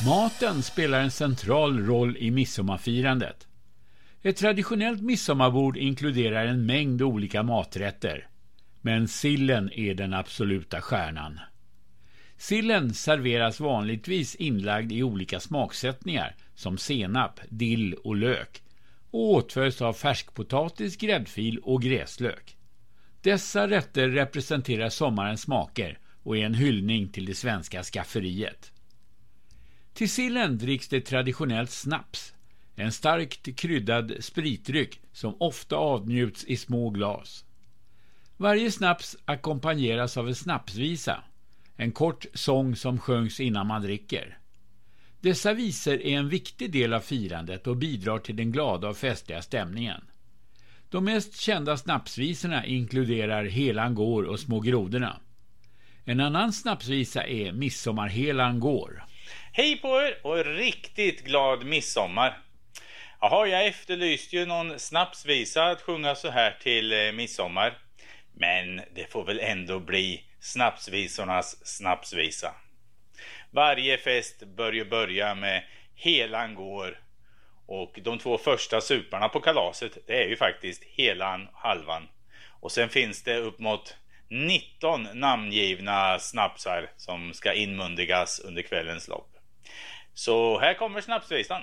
Maten spelar en central roll i midsommarfirandet. Ett traditionellt midsommarbord inkluderar en mängd olika maträtter, men sillen är den absoluta stjärnan. Sillen serveras vanligtvis inlagd i olika smaksättningar som senap, dill och lök och åtföljs av färskpotatis, gräddfil och gräslök. Dessa rätter representerar sommarens smaker och är en hyllning till det svenska skafferiet. Till sillen dricks det traditionellt snaps, en starkt kryddad spritdryck som ofta avnjuts i små glas. Varje snaps ackompanjeras av en snapsvisa, en kort sång som sjöngs innan man dricker. Dessa visor är en viktig del av firandet och bidrar till den glada och festliga stämningen. De mest kända snapsvisorna inkluderar Helan går och Små grodorna. En annan snapsvisa är Midsommar Helan går. Hej på er och riktigt glad midsommar. Jaha, jag efterlyste ju någon snapsvisa att sjunga så här till midsommar. Men det får väl ändå bli snapsvisornas snapsvisa. Varje fest bör ju börja med Helan går. Och de två första suparna på kalaset, det är ju faktiskt Helan och Halvan. Och sen finns det upp mot 19 namngivna snapsar som ska inmundigas under kvällens lopp. Så här kommer snapsvisan.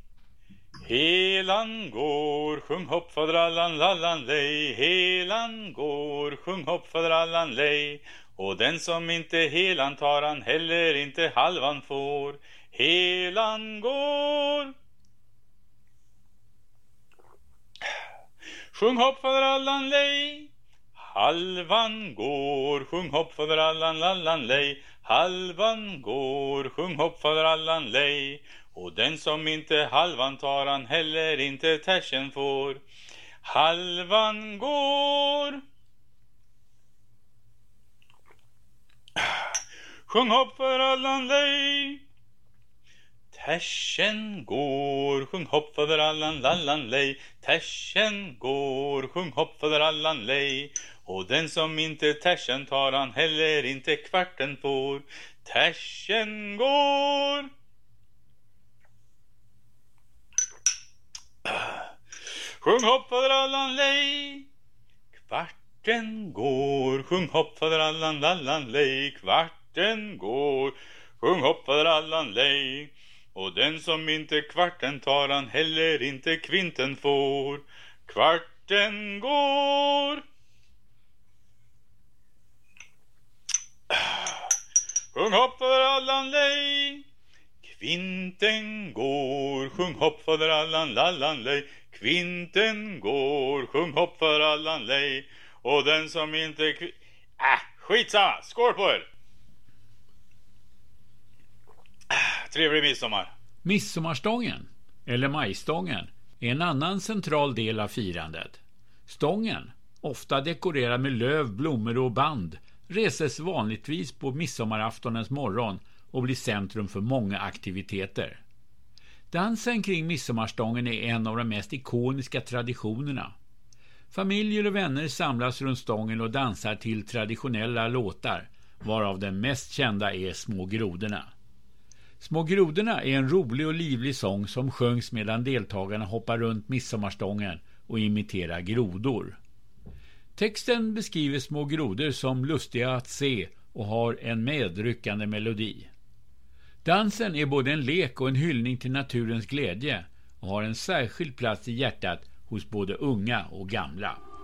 Helan går, sjung hopp faderallan lallan lej. Helan går, sjung hopp faderallan lej. Och den som inte helan tar han heller inte halvan får. Helan går. Sjung hopp faderallan lej. Halvan går, sjung hopp faderallan lallan lej. Halvan går, sjung hopp faderallan lej. Och den som inte halvan tar han heller inte tärsen får. Halvan går. Sjung hopp faderallan lej. Tärsen går, sjung hopp faderallan lallan lej. Tärsen går, sjung hopp faderallan lej. Och den som inte tärsen tar han heller inte kvarten får. Tärsen går. Sjung hopp faderallan lej. Kvarten går, sjung hopp faderallan lallan lej. Kvarten går, sjung hopp faderallan lej. Och den som inte kvarten tar han heller inte kvinten får. Kvarten går. Sjung hopp faderallan lej. Kvinten går, sjung hopp faderallan lallan lej. Kvinten går, sjung hopp faderallan lej. Och den som inte skitsamma, skål på er. Trevlig midsommar. Midsommarstången, eller majstången, är en annan central del av firandet. Stången, ofta dekorerad med löv, blommor och band, reses vanligtvis på midsommaraftonens morgon och blir centrum för många aktiviteter. Dansen kring midsommarstången är en av de mest ikoniska traditionerna. Familjer och vänner samlas runt stången och dansar till traditionella låtar, varav den mest kända är Små grodorna. Små grodorna är en rolig och livlig sång som sjöngs medan deltagarna hoppar runt midsommarstången och imiterar grodor. Texten beskriver små grodor som lustiga att se och har en medryckande melodi. Dansen är både en lek och en hyllning till naturens glädje och har en särskild plats i hjärtat hos både unga och gamla.